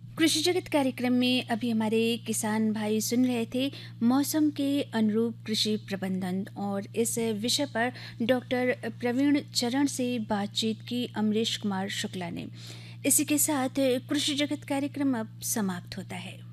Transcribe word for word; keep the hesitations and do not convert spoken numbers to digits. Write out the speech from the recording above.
कृषि जगत कार्यक्रम में अभी हमारे किसान भाई सुन रहे थे मौसम के अनुरूप कृषि प्रबंधन, और इस विषय पर डॉक्टर प्रवीण चरण से बातचीत की अमरीश कुमार शुक्ला ने। इसी के साथ कृषि जगत कार्यक्रम अब समाप्त होता है।